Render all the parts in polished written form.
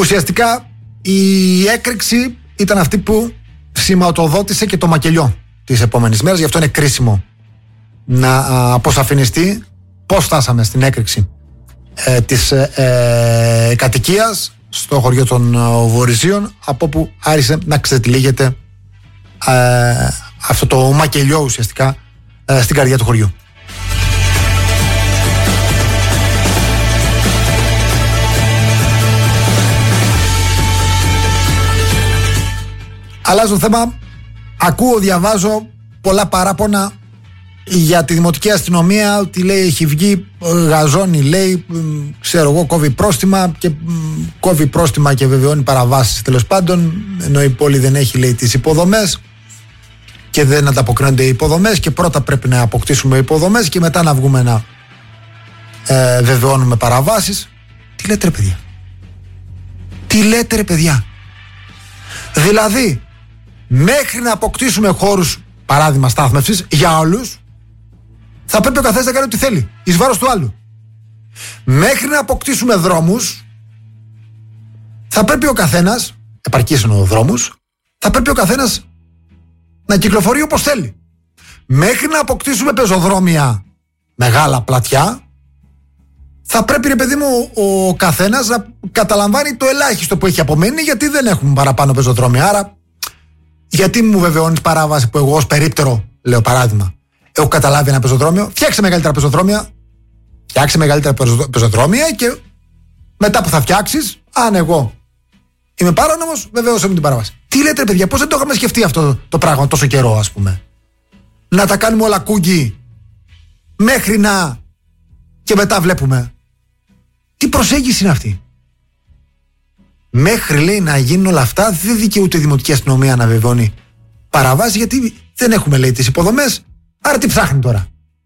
Ουσιαστικά η έκρηξη ήταν αυτή που σηματοδότησε και το μακελιό της επόμενης μέρας. Γι' αυτό είναι κρίσιμο να αποσαφινιστεί πώς φτάσαμε στην έκρηξη της κατοικίας στο χωριό των Βορειζίων, από όπου άρχισε να ξετυλίγεται αυτό το μακελιό ουσιαστικά στην καρδιά του χωριού. Αλλάζω θέμα. Ακούω, διαβάζω πολλά παράπονα για τη δημοτική αστυνομία, ότι λέει έχει βγει γαζόνι, λέει, ξέρω εγώ, κόβει πρόστιμα και βεβαιώνει παραβάσεις, τέλος πάντων, ενώ η πόλη δεν έχει, λέει, τις υποδομές και δεν ανταποκρίνονται οι υποδομές και πρώτα πρέπει να αποκτήσουμε υποδομές και μετά να βγούμε να βεβαιώνουμε παραβάσεις. Τι λέτε ρε παιδιά? Τι λέτε ρε παιδιά? Δηλαδή μέχρι να αποκτήσουμε χώρους, παράδειγμα στάθμευσης για όλους, θα πρέπει ο καθένας να κάνει ό,τι θέλει εις βάρος του άλλου. Μέχρι να αποκτήσουμε δρόμους, θα πρέπει ο καθένας, επαρκείς είναι ο δρόμους, θα πρέπει ο καθένας να κυκλοφορεί όπως θέλει. Μέχρι να αποκτήσουμε πεζοδρόμια μεγάλα πλατιά, θα πρέπει, ρε παιδί μου, ο καθένας να καταλαμβάνει το ελάχιστο που έχει απομείνει, γιατί δεν έχουμε παραπάνω πεζοδρόμια. Άρα γιατί μου βεβαιώνεις παράβαση που εγώ ως περίπτερο, λέω παράδειγμα, έχω καταλάβει ένα πεζοδρόμιο? Φτιάξε μεγαλύτερα πεζοδρόμια. Φτιάξε μεγαλύτερα πεζοδρόμια και μετά που θα φτιάξεις, αν εγώ είμαι παράνομος, βεβαίωσε μου την παράβαση. Τι λέτε ρε παιδιά, πώς δεν το είχαμε σκεφτεί αυτό το πράγμα τόσο καιρό, ας πούμε? Να τα κάνουμε όλα κούγκι μέχρι να και μετά βλέπουμε. Τι προσέγγιση είναι αυτή? Μέχρι, λέει, να γίνουν όλα αυτά, δεν δικαιούται η δημοτική αστυνομία να βεβαιώνει παραβάσει, γιατί δεν έχουμε, λέει, τις υποδομές. Άρα τι ψάχνει τώρα?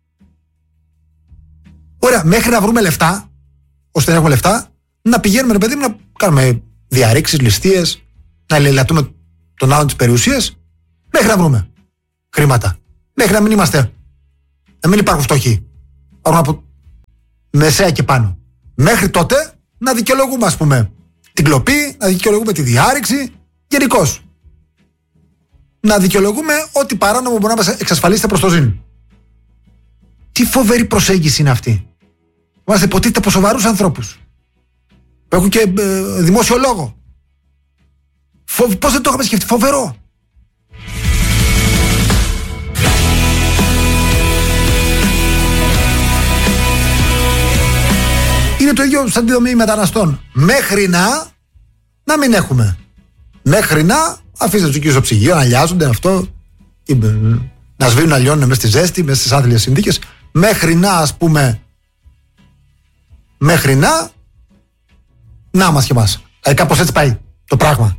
Ωραία, μέχρι να βρούμε λεφτά, ώστε να έχουμε λεφτά, να πηγαίνουμε, ρε παιδί μου, να κάνουμε διαρρήξεις, ληστείες, να ελελατούμε τον άλλον της περιουσίας, μέχρι να βρούμε χρήματα. Μέχρι να μην είμαστε, να μην υπάρχουν φτωχοί. Υπάρχουν από μεσαία και πάνω. Μέχρι τότε να δικαιολογούμε, ας πούμε, την κλοπή, να δικαιολογούμε τη διάρρηξη, γενικώς. Να δικαιολογούμε ό,τι παράνομο μπορεί να μας εξασφαλίσετε προς το ζήν. Τι φοβερή προσέγγιση είναι αυτή? Είμαστε υποτίθεται από σοβαρούς ανθρώπους που έχουν και δημόσιο λόγο. Πώς δεν το είχαμε σκεφτεί? Φοβερό. Είναι το ίδιο σαν τη δομή μεταναστών. Μέχρι να μην έχουμε. Μέχρι να αφήσετε τους εκεί στο ψυγείο να λιάζονται, αυτό, να σβήνουν, να λιώνουν μέσα στη ζέστη, μέσα στις άθλιες συνθήκες. Μέχρι να, ας πούμε, μέχρι να μας και μας. Δηλαδή κάπως έτσι πάει το πράγμα.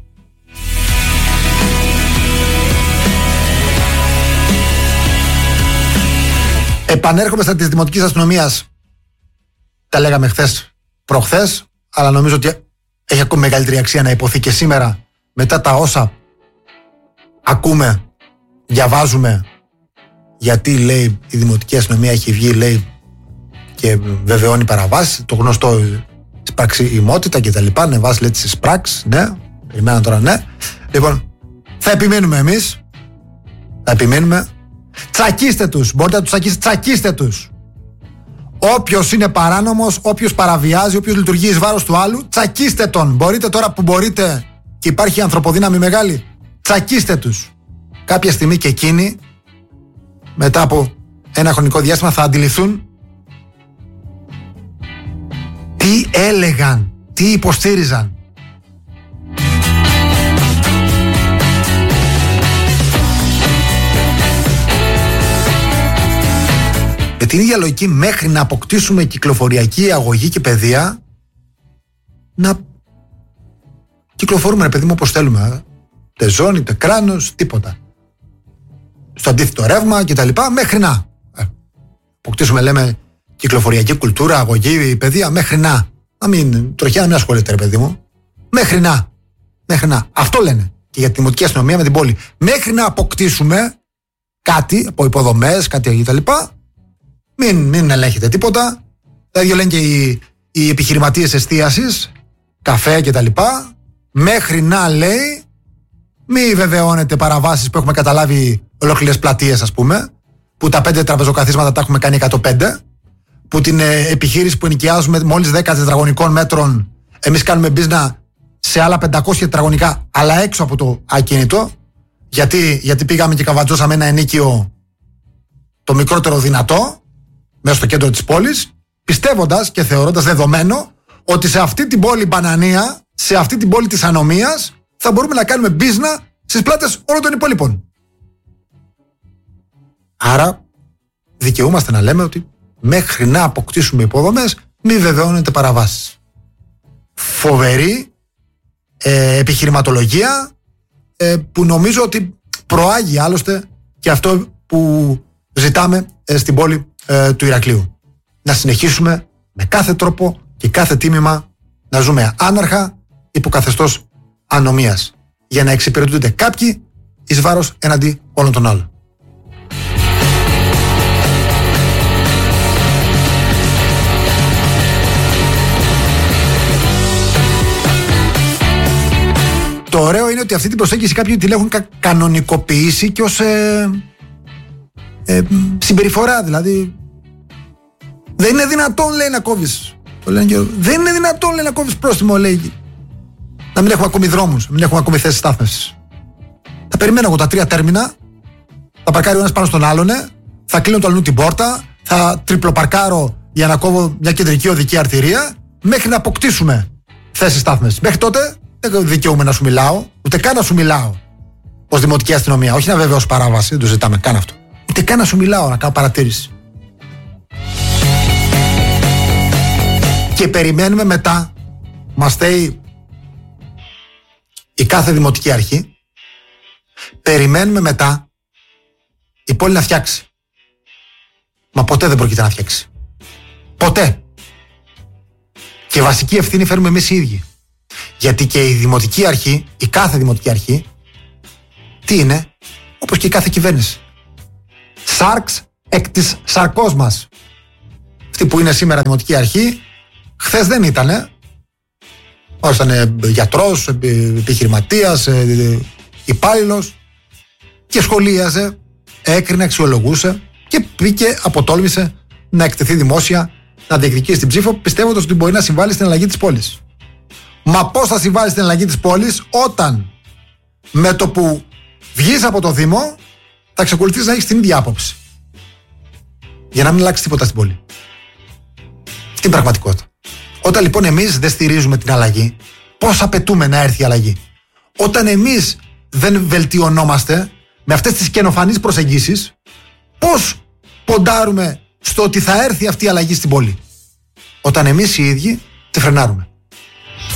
Επανέρχομαι στα της δημοτικής αστυνομίας. Τα λέγαμε χθες, προχθές, αλλά νομίζω ότι έχει ακόμη μεγαλύτερη αξία να υποθεί και σήμερα, μετά τα όσα ακούμε, διαβάζουμε, γιατί, λέει, η δημοτική αστυνομία έχει βγει, λέει, και βεβαιώνει παραβάσεις, το γνωστό σπραξιμότητα και τα λοιπά, ναι, βάζει, λέει, τις πράξεις, ναι, περιμένω τώρα, ναι. Λοιπόν, θα επιμείνουμε εμείς, θα επιμείνουμε. Τσακίστε τους, μπορείτε να τους τσακίσετε, τσακίστε τους. Όποιος είναι παράνομος, όποιος παραβιάζει, όποιος λειτουργεί εις βάρος του άλλου, τσακίστε τον. Μπορείτε τώρα που μπορείτε και υπάρχει ανθρωποδύναμη μεγάλη, τσακίστε τους. Κάποια στιγμή και εκείνοι, μετά από ένα χρονικό διάστημα, θα αντιληφθούν τι έλεγαν, τι υποστήριζαν. Με την ίδια λογική, μέχρι να αποκτήσουμε κυκλοφοριακή αγωγή και παιδεία, να κυκλοφορούμε, ρε παιδί μου, όπως θέλουμε. Τε ζώνη, τε κράνος, τίποτα. Στο αντίθετο ρεύμα και τα λοιπά, μέχρι να αποκτήσουμε, λέμε, κυκλοφοριακή κουλτούρα, αγωγή, παιδεία, μέχρι να μην τροχιά, να μην ασχολείται, ρε παιδί μου. Μέχρι να. Αυτό λένε και για τη δημοτική αστυνομία με την πόλη. Μέχρι να αποκτήσουμε κάτι από υποδομές, κάτι τα λοιπά. Μην ελέγχετε τίποτα. Τα ίδια λένε και οι επιχειρηματίες εστίασης. καφέ κτλ. Μέχρι να λέει μη βεβαιώνετε παραβάσεις που έχουμε καταλάβει ολόκληρες πλατείες, ας πούμε, που τα 5 τραπεζοκαθίσματα τα έχουμε κάνει 105, που την επιχείρηση που ενοικιάζουμε μόλις 10 τετραγωνικών μέτρων εμείς κάνουμε business σε άλλα 500 τετραγωνικά, αλλά έξω από το ακίνητο, γιατί πήγαμε και καβατζώσαμε ένα ενοίκιο το μικρότερο δυνατό μέσα στο κέντρο της πόλης, πιστεύοντας και θεωρώντας δεδομένο ότι σε αυτή την πόλη μπανανία, σε αυτή την πόλη της ανομίας, θα μπορούμε να κάνουμε business στις πλάτες όλων των υπόλοιπων. Άρα δικαιούμαστε να λέμε ότι μέχρι να αποκτήσουμε υποδομές μη βεβαιώνεται παραβάσεις. Φοβερή επιχειρηματολογία που νομίζω ότι προάγει άλλωστε και αυτό που ζητάμε στην πόλη του Ηρακλείου. Να συνεχίσουμε με κάθε τρόπο και κάθε τίμημα να ζούμε άναρχα υπό καθεστώς ανομίας, για να εξυπηρετούνται κάποιοι εις βάρος έναντι όλων των άλλων. Το ωραίο είναι ότι αυτή την προσέγγιση κάποιοι την έχουν κανονικοποιήσει και ως συμπεριφορά. Δηλαδή δεν είναι δυνατόν, λέει, να κόβεις. Δεν είναι δυνατόν, λέει, να κόβεις πρόστιμο, λέει, να μην έχουμε ακόμη δρόμους, να μην έχουμε ακόμη θέσεις στάθμευσης. Θα περιμένω εγώ τα 3 τέρμινα, θα παρκάρει ο ένας πάνω στον άλλον, θα κλείνω το αλλού την πόρτα, θα τριπλοπαρκάρω για να κόβω μια κεντρική οδική αρτηρία, μέχρι να αποκτήσουμε θέσεις στάθμευσης. Μέχρι τότε δεν δικαιούμαι να σου μιλάω, ούτε καν να σου μιλάω ως δημοτική αστυνομία. Όχι να βέβαια ως παράβαση, δεν το ζητάμε καν αυτό. Ούτε καν να σου μιλάω, να κάνω παρατήρηση. Και περιμένουμε μετά, μας στέει η κάθε δημοτική αρχή, περιμένουμε μετά η πόλη να φτιάξει. Μα ποτέ δεν πρόκειται να φτιάξει. Ποτέ. Και βασική ευθύνη φέρουμε εμείς οι ίδιοι. Γιατί και η δημοτική αρχή, η κάθε δημοτική αρχή, τι είναι, όπως και η κάθε κυβέρνηση. Σάρξ εκ της σαρκός μας. Αυτή που είναι σήμερα δημοτική αρχή, χθες δεν ήτανε. Ήταν γιατρός, επιχειρηματίας, υπάλληλος και σχολίαζε, έκρινε, αξιολογούσε και πήγε, αποτόλμησε να εκτεθεί δημόσια, να διεκδικήσει την ψήφο, πιστεύοντας ότι μπορεί να συμβάλλει στην αλλαγή της πόλης. Μα πώς θα συμβάλλει στην αλλαγή της πόλης όταν με το που βγεις από το Δήμο θα εξακολουθείς να έχεις την ίδια άποψη, για να μην αλλάξει τίποτα στην πόλη. Αυτή είναι η πραγματικότητα. Όταν λοιπόν εμείς δεν στηρίζουμε την αλλαγή, πώς απαιτούμε να έρθει η αλλαγή? Όταν εμείς δεν βελτιωνόμαστε με αυτές τις καινοφανείς προσεγγίσεις, πώς ποντάρουμε στο ότι θα έρθει αυτή η αλλαγή στην πόλη? Όταν εμείς οι ίδιοι τη φρενάρουμε.